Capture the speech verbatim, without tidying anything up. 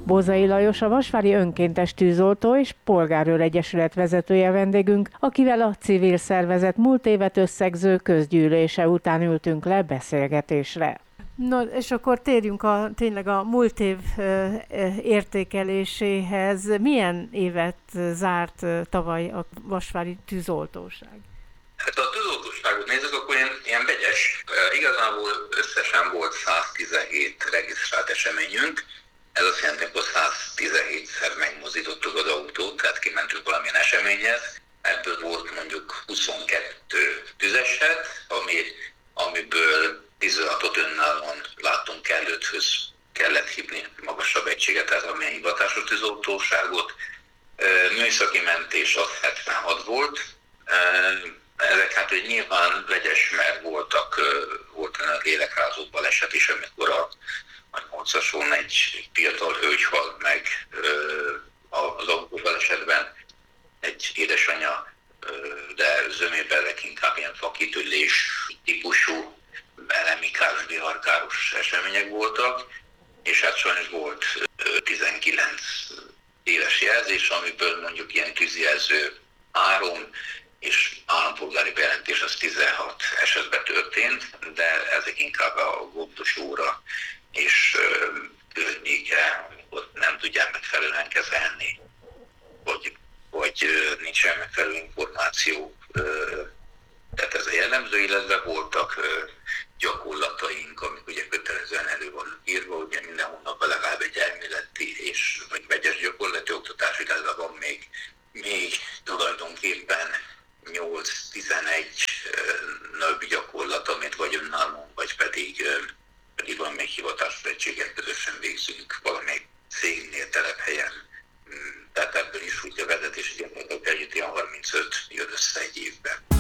Bózai Lajos, a Vasvári Önkéntes Tűzoltó és Polgárőr Egyesület vezetője vendégünk, akivel a civil szervezet múlt évet összegző közgyűlése után ültünk le beszélgetésre. No, és akkor térjünk a, tényleg a múlt év értékeléséhez. Milyen évet zárt tavaly a Vasvári Tűzoltóság? Hát ha a tűzoltóságot nézzük, akkor ilyen, ilyen vegyes. Igazából összesen volt száztizenhét regisztrált eseményünk. Ez azt jelenti, hogy száztizenhétszer megmozdítottuk az autót, tehát kimentünk valamilyen eseményhez. Ebből volt mondjuk huszonkettő tüzeset, ami, amiből tizenhatot önállóan láttunk kellőthöz, kellett hívni magasabb egységet, tehát amilyen hivatásos tűzoltóságot. Műszaki mentés az hetvenhat volt. Ezek hát hogy nyilván vegyes, mert voltak, volt a lélekrázó baleset is, amikor a, a nyolcason egy fiatal hölgy halt meg az autóbalesetben, egy édesanyja, de zömében leginkább ilyen fakitörlés típusú elemikáros, viharkáros események voltak, és hát sajnos volt tizenkilenc éves jelzés, amiből mondjuk ilyen tűzjelző három, és állampolgári bejelentés az tizenhat esetben történt, de ezek inkább a gondos óra és környéke, ott nem tudják megfelelően kezelni, vagy, vagy nincsen megfelelő információ. Tehát ez a jellemző, illetve voltak gyakorlataink, amik ugye kötelezően elő van írva, ugye minden hónapban legalább egy elméleti és vagy vegyes gyakorlati oktatás, illetve van még, még tulajdonképpen nyolc-tizenegy nagyobb gyakorlat, amit vagy önállóan, vagy pedig, pedig van még hivatásos egységet közösen végzünk valamelyik cégnél, telephelyen. Tehát ebből is úgy a vezetési gyakorlatok együtt ilyen harmincöt jön össze egy évben.